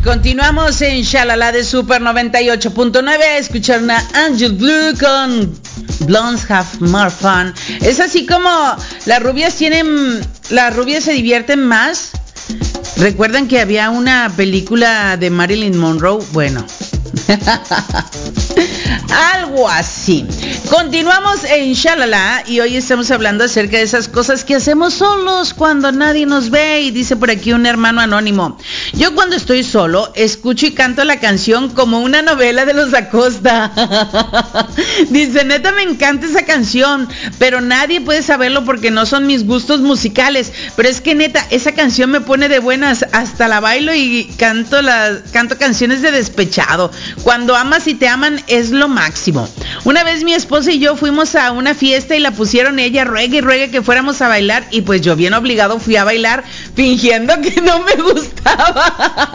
Continuamos en Shalala de Super 98.9. Escuchar una Angel Blue con Blondes Have More Fun. Es así como las rubias se divierten más. ¿Recuerdan que había una película de Marilyn Monroe? Bueno, algo así. Continuamos en Shalala y hoy estamos hablando acerca de esas cosas que hacemos solos cuando nadie nos ve. Y dice por aquí un hermano anónimo: yo cuando estoy solo escucho y canto la canción como una novela de los Acosta. Dice, neta me encanta esa canción, pero nadie puede saberlo porque no son mis gustos musicales. Pero es que neta, esa canción me pone de buenas, hasta la bailo y canto canciones de despechado. Cuando amas y te aman es lo máximo. Una vez mi esposa y yo fuimos a una fiesta y la pusieron ella ruegue que fuéramos a bailar, y pues yo bien obligado fui a bailar fingiendo que no me gustaba.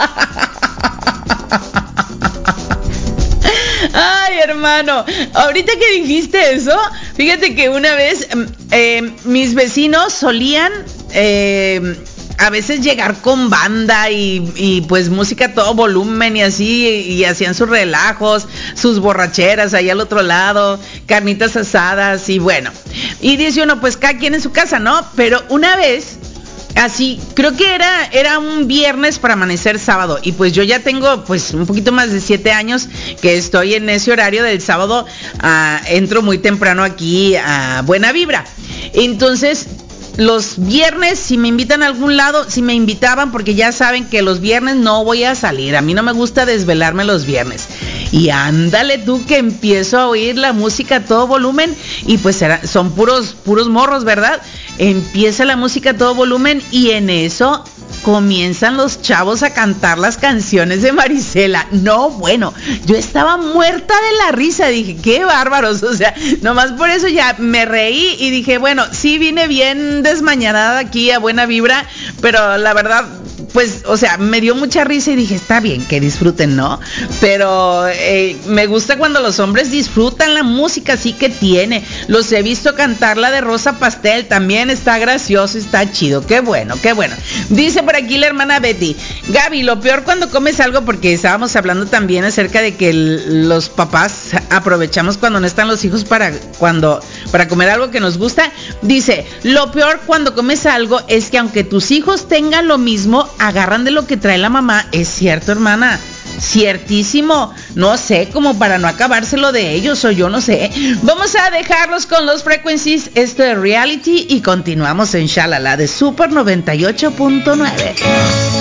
Ay, hermano, ahorita que dijiste eso, fíjate que una vez mis vecinos solían a veces llegar con banda y pues música a todo volumen y así, y hacían sus relajos, sus borracheras ahí al otro lado, carnitas asadas y bueno. Y dice uno, pues cada quien en su casa, ¿no? Pero una vez, así, creo que era un viernes para amanecer sábado, y pues yo ya tengo pues un poquito más de 7 años que estoy en ese horario del sábado. Entro muy temprano aquí a Buena Vibra. Entonces, los viernes, si me invitan a algún lado, si me invitaban, porque ya saben que los viernes no voy a salir, a mí no me gusta desvelarme los viernes. Y ándale tú que empiezo a oír la música a todo volumen, y pues son puros morros, ¿verdad? Empieza la música a todo volumen y en eso comienzan los chavos a cantar las canciones de Marisela. No, bueno, yo estaba muerta de la risa, dije, qué bárbaros, o sea, nomás por eso ya me reí y dije, bueno, sí vine bien desmañanada aquí a Buena Vibra, pero la verdad, pues, o sea, me dio mucha risa y dije, está bien, que disfruten, ¿no? Pero me gusta cuando los hombres disfrutan la música así que tiene. Los he visto cantar la de Rosa Pastel, también está gracioso, está chido, qué bueno, qué bueno. Dice por aquí la hermana Betty: Gaby, lo peor cuando comes algo, porque estábamos hablando también acerca de que los papás aprovechamos cuando no están los hijos para comer algo que nos gusta. Dice, lo peor cuando comes algo es que aunque tus hijos tengan lo mismo, agarran de lo que trae la mamá. Es cierto, hermana, ciertísimo. No sé, como para no acabárselo de ellos, o yo no sé. Vamos a dejarlos con los Frequencies. Esto es Reality y continuamos en Shalala de Super 98.9.